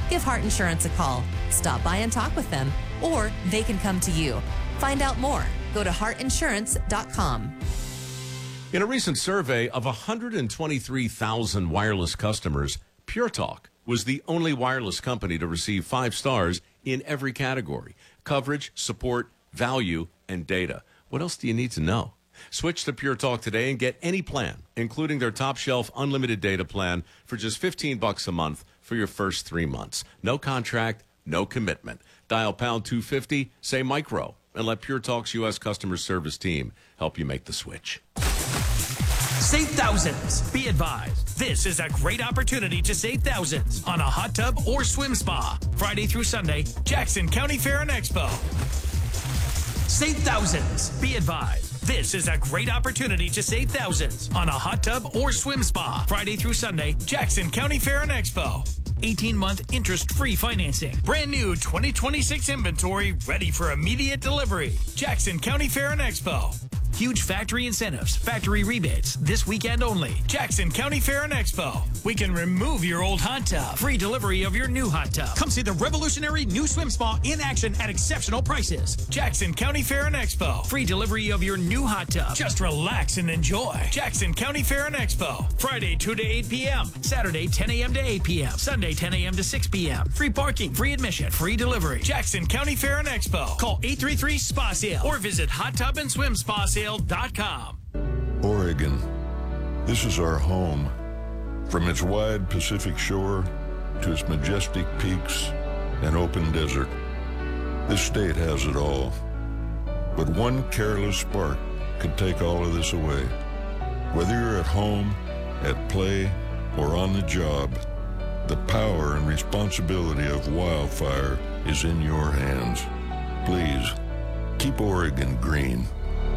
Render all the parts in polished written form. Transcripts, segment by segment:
Give Heart Insurance a call. Stop by and talk with them, or they can come to you. Find out more. Go to heartinsurance.com. In a recent survey of 123,000 wireless customers, Pure Talk was the only wireless company to receive 5 stars in every category: coverage, support, value, and data. What else do you need to know? Switch to Pure Talk today and get any plan, including their top shelf unlimited data plan, for just $15 a month for your first 3 months. No contract, no commitment. Dial pound 250, say micro, and let Pure Talk's U.S. customer service team help you make the switch. Save thousands. Be advised, this is a great opportunity to save thousands on a hot tub or swim spa. Friday through Sunday, Jackson County Fair and Expo. Save thousands. Be advised, this is a great opportunity to save thousands on a hot tub or swim spa. Friday through Sunday, Jackson County Fair and Expo. 18-month interest-free financing. Brand new 2026 inventory ready for immediate delivery. Jackson County Fair and Expo. Huge factory incentives, factory rebates, this weekend only. Jackson County Fair and Expo. We can remove your old hot tub. Free delivery of your new hot tub. Come see the revolutionary new swim spa in action at exceptional prices. Jackson County Fair and Expo. Free delivery of your new hot tub. Just relax and enjoy. Jackson County Fair and Expo. Friday 2 to 8 p.m. Saturday 10 a.m. to 8 p.m. Sunday 10 a.m. to 6 p.m. Free parking, free admission, free delivery. Jackson County Fair and Expo. Call 833-SPA-SALE or visit hottubandSwimSpaSale.com. Oregon. This is our home. From its wide Pacific shore to its majestic peaks and open desert, this state has it all. But one careless spark could take all of this away. Whether you're at home, at play, or on the job, the power and responsibility of wildfire is in your hands. Please, keep Oregon green.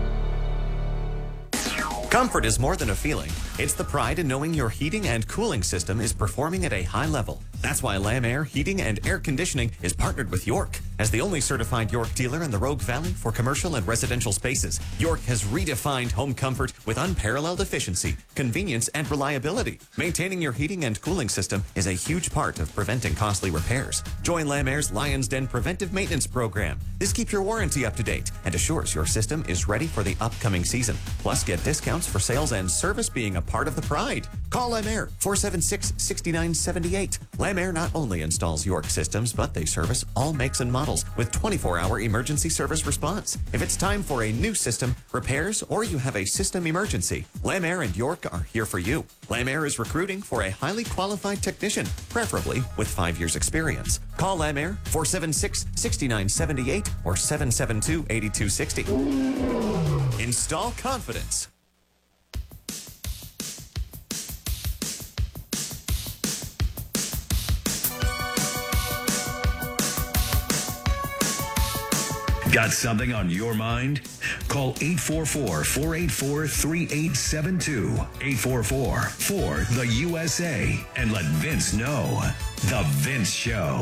Comfort is more than a feeling. It's the pride in knowing your heating and cooling system is performing at a high level. That's why Lam Air Heating and Air Conditioning is partnered with York. As the only certified York dealer in the Rogue Valley for commercial and residential spaces, York has redefined home comfort with unparalleled efficiency, convenience, and reliability. Maintaining your heating and cooling system is a huge part of preventing costly repairs. Join Lam Air's Lion's Den Preventive Maintenance Program. This keeps your warranty up to date and assures your system is ready for the upcoming season. Plus, get discounts for sales and service being a part of the pride. Call Lam Air 476-6978. Lam Air not only installs York systems, but they service all makes and models with 24-hour emergency service response. If it's time for a new system, repairs, or you have a system emergency, Lam Air and York are here for you. Lam Air is recruiting for a highly qualified technician, preferably with 5 years experience. Call Lam Air 476-6978 or 772-8260. Install confidence. Got something on your mind? Call 844-484-3872. 844-4-THE-USA. And let Vince know. The Vince Show.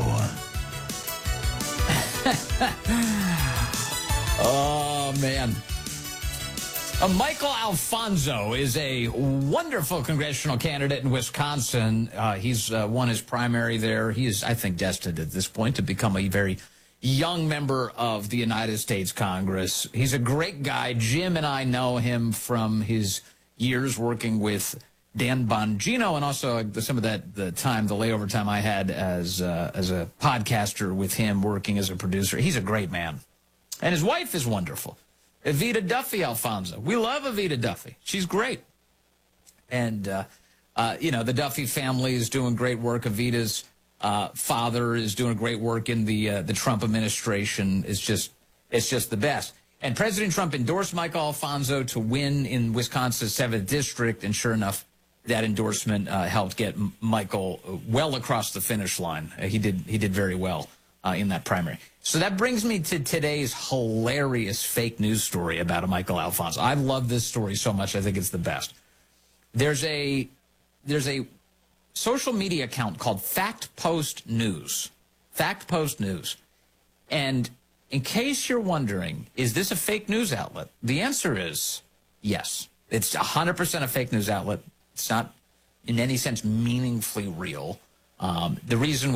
Oh, man. Michael Alfonso is a wonderful congressional candidate in Wisconsin. He's won his primary there. He is, I think, destined at this point to become a very young member of the United States Congress. He's a great guy. Jim and I know him from his years working with Dan Bongino, and also some of the layover time I had as a podcaster with him, working as a producer. He's a great man. And his wife is wonderful. Evita Duffy Alfonso. We love Evita Duffy. She's great. And, the Duffy family is doing great work. Evita's father is doing great work in the Trump administration. It's just the best. And President Trump endorsed Michael Alfonso to win in Wisconsin's 7th district, and sure enough, that endorsement helped get Michael well across the finish line. He did very well in that primary. So that brings me to today's hilarious fake news story about Michael Alfonso. I love this story so much. I think it's the best. There's a social media account called Fact Post News. Fact Post News. And in case you're wondering, is this a fake news outlet? The answer is yes. It's 100% a fake news outlet. It's not in any sense meaningfully real. The reason